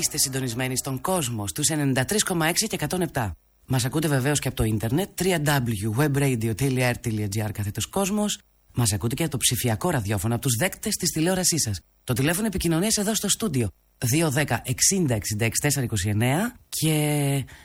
Είστε συντονισμένοι στον κόσμο στους 93,6 και 107. Μας ακούτε βεβαίως και από το ίντερνετ www.webradio.gr/κόσμος. Μας ακούτε και από το ψηφιακό ραδιόφωνο, από τους δέκτες της τηλεόρασής σας. Το τηλέφωνο επικοινωνίας εδώ στο στούντιο 210 60 66 429 και